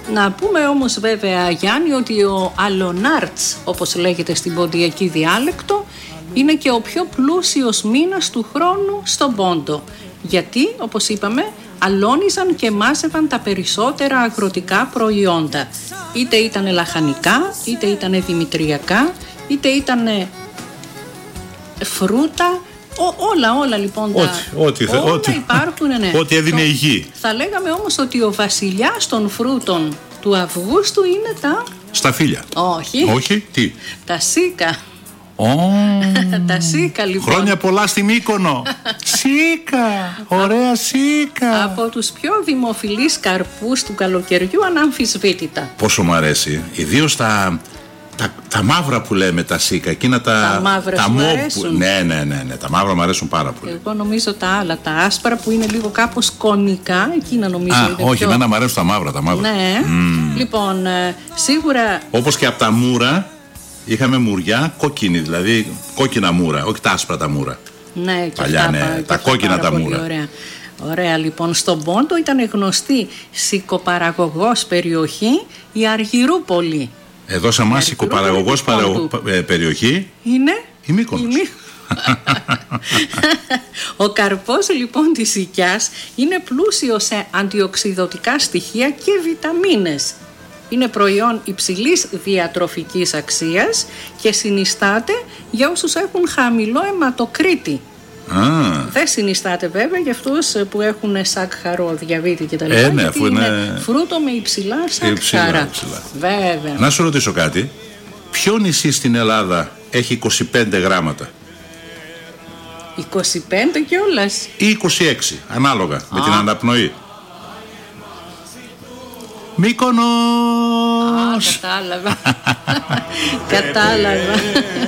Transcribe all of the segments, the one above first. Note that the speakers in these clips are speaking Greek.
Να πούμε όμως βέβαια, Γιάννη, ότι ο Αλονάρτς, όπως λέγεται στην ποντιακή διάλεκτο, είναι και ο πιο πλούσιος μήνας του χρόνου στον Πόντο. Γιατί, όπως είπαμε, αλώνιζαν και μάζευαν τα περισσότερα αγροτικά προϊόντα. Είτε ήταν λαχανικά, είτε ήταν δημητριακά, είτε ήταν φρούτα. Όλα λοιπόν. Ό,τι υπάρχουν, ναι. Ό,τι έδινε η γη. Θα λέγαμε όμως ότι ο βασιλιάς των φρούτων του Αυγούστου είναι τα σταφύλια. Όχι, τι? Τα σίκα. Τα σίκα λοιπόν. Χρόνια πολλά στη Μύκονο. Σίκα, ωραία σίκα. Από τους πιο δημοφιλείς καρπούς του καλοκαιριού αναμφισβήτητα. Πόσο μου αρέσει, ιδίως τα μαύρα που λέμε, τα σίκα, εκείνα τα μαύρα σου αρέσουν. Ναι, τα μαύρα μου αρέσουν πάρα πολύ. Εγώ νομίζω τα άλλα, τα άσπρα που είναι λίγο κάπως κονικά, εκείνα νομίζω είναι όχι, εμένα μου αρέσουν τα μαύρα. Ναι, λοιπόν, σίγουρα. Όπως και από τα μούρα, είχαμε μουριά κόκκινη, δηλαδή κόκκινα μούρα, όχι τα άσπρα τα μούρα. Ναι, και παλιά, αυτά, ναι, τα κόκκινα τα μούρα. Ωραία, λοιπόν, στον Πόντο ήταν γνωστή σικοπαραγωγός περιοχή η Αργυρούπολη. Εδώ σε εμάς οικοπαραγωγός περιοχή είναι η Μύκονος. Ο καρπός λοιπόν της σικιάς είναι πλούσιο σε αντιοξειδωτικά στοιχεία και βιταμίνες. Είναι προϊόν υψηλής διατροφικής αξίας και συνιστάται για όσους έχουν χαμηλό αιματοκρίτη. Δεν συνιστάται βέβαια για αυτούς που έχουν σάκχαρο, διαβήτη κτλ. Ναι, γιατί είναι φρούτο με υψηλά σάκχαρα. Βέβαια. Να σου ρωτήσω κάτι. Ποιο νησί στην Ελλάδα έχει 25 γράμματα? 25 κιόλας. Ή 26, ανάλογα με την αναπνοή. Μύκονος. Κατάλαβα.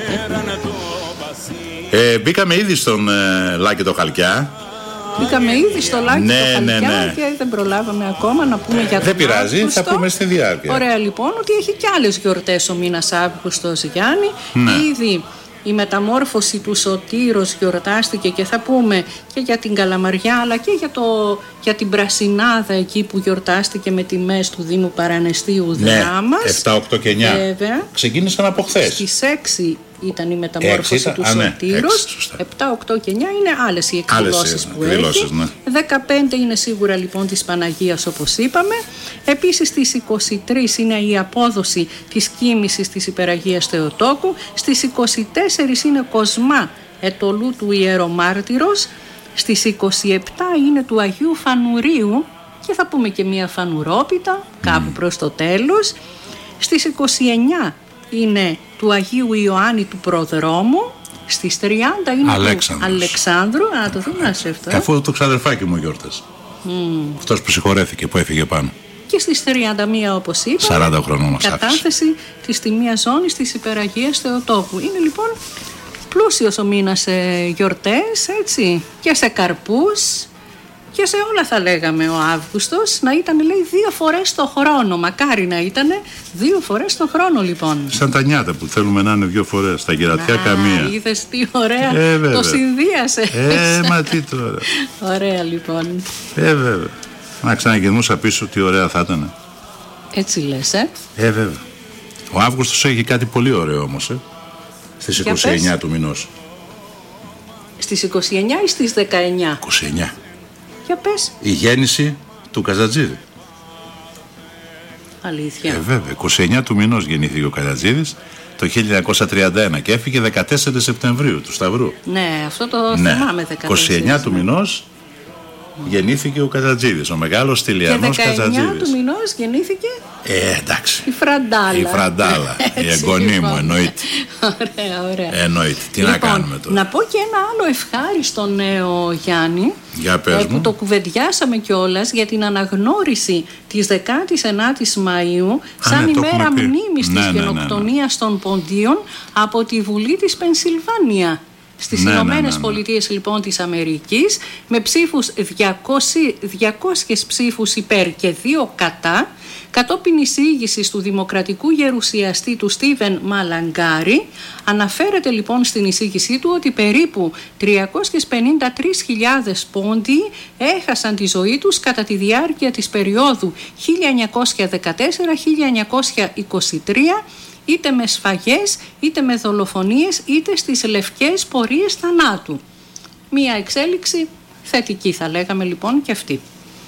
Μπήκαμε ήδη στον Λάκη το Χαλκιά. Μπήκαμε ήδη στο Λάκη το Χαλκιά και δεν προλάβαμε ακόμα να πούμε για τον Δεν πειράζει, Αύγουστο. θα πούμε στη διάρκεια. Ωραία λοιπόν, ότι έχει και άλλες γιορτές ο μήνας Αύγουστος, Γιάννη. Ήδη η μεταμόρφωση του Σωτήρος γιορτάστηκε και θα πούμε και για την Καλαμαριά, αλλά και για την Πρασινάδα εκεί που γιορτάστηκε με τιμές του Δήμου Παρανεστίου Δράμας. 7, 8 και 9. Βέβαια. Ξεκίνησαν από χθες. Στις 6 ήταν η μεταμόρφωση του Σωτήρος. 7, 8 και 9 είναι άλλες οι εκδηλώσεις που έχει. 15 είναι σίγουρα λοιπόν της Παναγίας, όπως είπαμε. Επίσης στις 23 είναι η απόδοση της κοίμησης της Υπεραγίας Θεοτόκου. Στις 24 είναι Κοσμά Ετωλού του Ιερομάρτυρος. Στις 27 είναι του Αγίου Φανουρίου και θα πούμε και μια φανουρόπιτα κάπου προς το τέλος. Στις 29 είναι του Αγίου Ιωάννη του Προδρόμου. Στις 30 είναι του Αλεξάνδρου. Το θυμάσαι αυτό. Αφού το ξαδερφάκι μου γιόρτασε. Αυτός που συγχωρέθηκε, που έφυγε πάνω. Και στις 31, όπως είπα, 40 χρονών κατάθεση της τιμίας ζώνης της Υπεραγίας Θεοτόκου. Είναι λοιπόν πλούσιος ο μήνας σε γιορτές, έτσι, και σε καρπούς και σε όλα θα λέγαμε ο Αύγουστος. Να ήταν, λέει, 2 φορές το χρόνο. Μακάρι να ήταν 2 φορές το χρόνο, λοιπόν. Σαν τα νιάτα που θέλουμε να είναι 2 φορές. Τα γερατιά καμία. Είδες τι ωραία το συνδύασε. Μα τι τώρα. Ωραία, λοιπόν. Βέβαια. Να ξαναγυρνούσα πίσω, τι ωραία θα ήταν. Έτσι λες, βέβαια. Ο Αύγουστος έχει κάτι πολύ ωραίο όμως, στις 29 του μηνός. Στις 29 ή στις 19? 29. Για πες. Η γέννηση του Καζατζίδη. Αλήθεια. Βέβαια, 29 του μηνός γεννήθηκε ο Καζατζίδης το 1931 και έφυγε 14 Σεπτεμβρίου του Σταυρού. Ναι, αυτό το θυμάμαι. 29 του μηνός γεννήθηκε ο Καζατζίδης, ο μεγάλος Τηλιανός Καζατζίδης. Και 19 του μηνός γεννήθηκε εντάξει. η Φραντάλα. Η Φραντάλα, η εγγονή μου, εννοείται. Ωραία. Εννοείται. Τι να κάνουμε τώρα. Να πω και ένα άλλο ευχάριστο νέο, Γιάννη, για πες μου. που το κουβεντιάσαμε κιόλας για την αναγνώριση της 19ης Μαΐου σαν ημέρα μνήμης της γενοκτονίας των Ποντίων από τη Βουλή της Πενσιλβάνια. στις Ηνωμένες Πολιτείες λοιπόν της Αμερικής, με ψήφους 200 ψήφους υπέρ και 2 κατά, κατόπιν εισήγησης του δημοκρατικού γερουσιαστή του Στίβεν Μαλαγκάρη. Αναφέρεται λοιπόν στην εισήγησή του ότι περίπου 353.000 πόντιοι έχασαν τη ζωή τους κατά τη διάρκεια της περίοδου 1914-1923, είτε με σφαγές, είτε με δολοφονίες, είτε στις λευκές πορείες θανάτου. Μία εξέλιξη θετική θα λέγαμε λοιπόν και αυτή.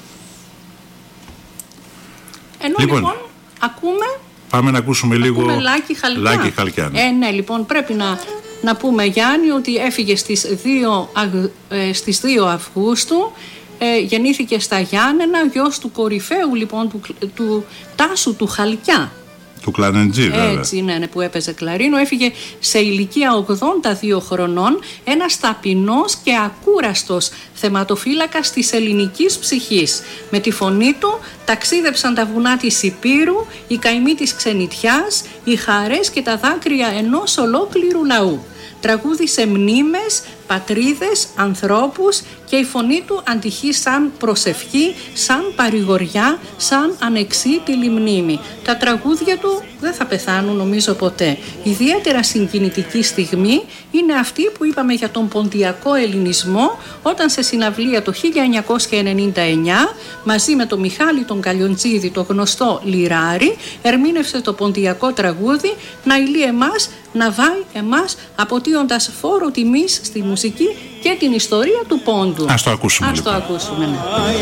Ενώ λοιπόν ακούμε... Πάμε να ακούσουμε λίγο Λάκη Χαλκιά. Ναι, λοιπόν πρέπει να πούμε, Γιάννη, ότι έφυγε στις 2 Αυγούστου, γεννήθηκε στα Γιάννενα, γιος του κορυφαίου λοιπόν του Τάσου του Χαλκιά. Του Κλανεντζή, βέβαια. Έτσι, ναι, που έπαιζε κλαρίνο. Έφυγε σε ηλικία 82 χρονών, ένας ταπεινός και ακούραστος θεματοφύλακας της ελληνικής ψυχής. Με τη φωνή του ταξίδεψαν τα βουνά της Ηπείρου, οι καημοί της ξενιτιάς, οι χαρές και τα δάκρυα ενός ολόκληρου λαού. Τραγούδισε μνήμες, πατρίδες, ανθρώπους και η φωνή του αντυχεί σαν προσευχή, σαν παρηγοριά, σαν ανεξίτηλη μνήμη. Τα τραγούδια του δεν θα πεθάνουν νομίζω ποτέ. Ιδιαίτερα συγκινητική στιγμή είναι αυτή που είπαμε για τον ποντιακό ελληνισμό, όταν σε συναυλία το 1999 μαζί με τον Μιχάλη τον Καλιοντζίδη, το γνωστό Λιράρι, ερμήνευσε το ποντιακό τραγούδι «Να ηλεί εμάς, να βάει εμάς», αποτείοντας φόρο τιμής στη μουσική και την ιστορία του πόντου. Ας το ακούσουμε. Ναι.